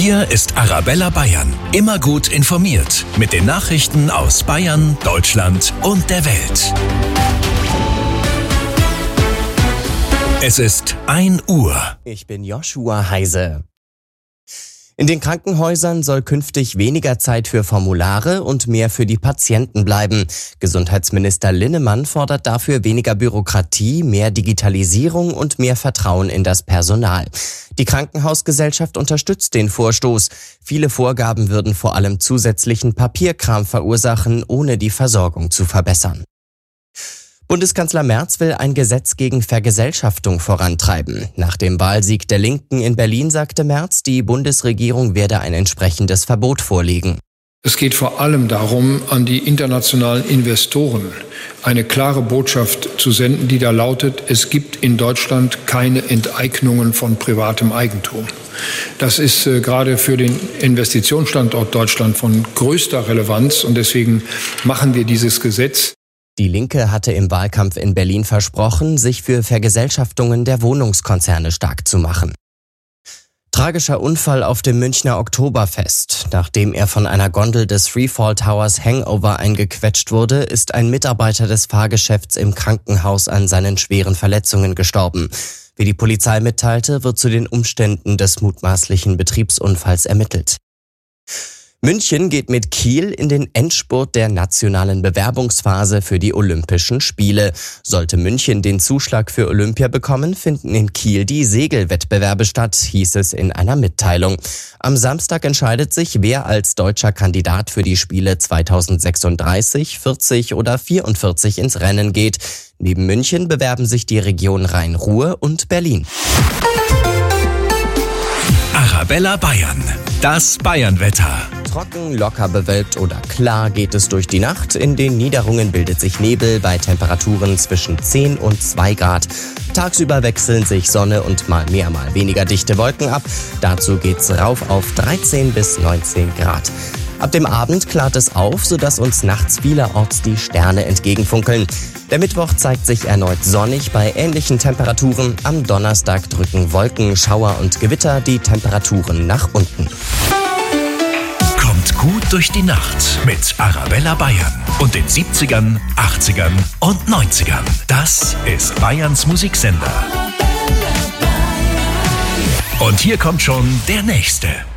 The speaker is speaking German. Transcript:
Hier ist Arabella Bayern. Immer gut informiert mit den Nachrichten aus Bayern, Deutschland und der Welt. Es ist 1 Uhr. Ich bin Joshua Heise. In den Krankenhäusern soll künftig weniger Zeit für Formulare und mehr für die Patienten bleiben. Gesundheitsminister Linnemann fordert dafür weniger Bürokratie, mehr Digitalisierung und mehr Vertrauen in das Personal. Die Krankenhausgesellschaft unterstützt den Vorstoß. Viele Vorgaben würden vor allem zusätzlichen Papierkram verursachen, ohne die Versorgung zu verbessern. Bundeskanzler Merz will ein Gesetz gegen Vergesellschaftung vorantreiben. Nach dem Wahlsieg der Linken in Berlin sagte Merz, die Bundesregierung werde ein entsprechendes Verbot vorlegen. Es geht vor allem darum, an die internationalen Investoren eine klare Botschaft zu senden, die da lautet: Es gibt in Deutschland keine Enteignungen von privatem Eigentum. Das ist gerade für den Investitionsstandort Deutschland von größter Relevanz und deswegen machen wir dieses Gesetz. Die Linke hatte im Wahlkampf in Berlin versprochen, sich für Vergesellschaftungen der Wohnungskonzerne stark zu machen. Tragischer Unfall auf dem Münchner Oktoberfest. Nachdem er von einer Gondel des Freefall Towers Hangover eingequetscht wurde, ist ein Mitarbeiter des Fahrgeschäfts im Krankenhaus an seinen schweren Verletzungen gestorben. Wie die Polizei mitteilte, wird zu den Umständen des mutmaßlichen Betriebsunfalls ermittelt. München geht mit Kiel in den Endspurt der nationalen Bewerbungsphase für die Olympischen Spiele. Sollte München den Zuschlag für Olympia bekommen, finden in Kiel die Segelwettbewerbe statt, hieß es in einer Mitteilung. Am Samstag entscheidet sich, wer als deutscher Kandidat für die Spiele 2036, 40 oder 44 ins Rennen geht. Neben München bewerben sich die Region Rhein-Ruhr und Berlin. Arabella Bayern. Das Bayernwetter. Trocken, locker bewölkt oder klar geht es durch die Nacht. In den Niederungen bildet sich Nebel bei Temperaturen zwischen 10 und 2 Grad. Tagsüber wechseln sich Sonne und mal mehr, mal weniger dichte Wolken ab. Dazu geht's rauf auf 13 bis 19 Grad. Ab dem Abend klart es auf, sodass uns nachts vielerorts die Sterne entgegenfunkeln. Der Mittwoch zeigt sich erneut sonnig bei ähnlichen Temperaturen. Am Donnerstag drücken Wolken, Schauer und Gewitter die Temperaturen nach unten. Kommt gut durch die Nacht mit Arabella Bayern und den 70ern, 80ern und 90ern. Das ist Bayerns Musiksender. Und hier kommt schon der nächste.